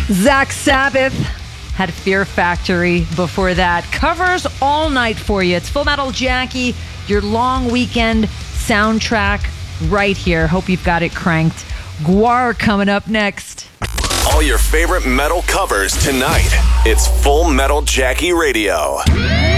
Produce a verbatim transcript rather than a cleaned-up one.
Zach Sabbath had Fear Factory before that. Covers all night for you. It's Full Metal Jackie, your long weekend soundtrack right here. Hope you've got it cranked. Gwar coming up next. All your favorite metal covers tonight. It's Full Metal Jackie Radio.